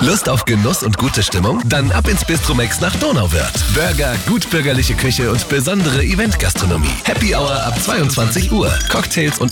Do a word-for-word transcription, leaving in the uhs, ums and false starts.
Lust auf Genuss und gute Stimmung? Dann ab ins Bistromex nach Donauwörth. Burger, gutbürgerliche Küche und besondere Eventgastronomie. Happy Hour ab zweiundzwanzig Uhr. Cocktails und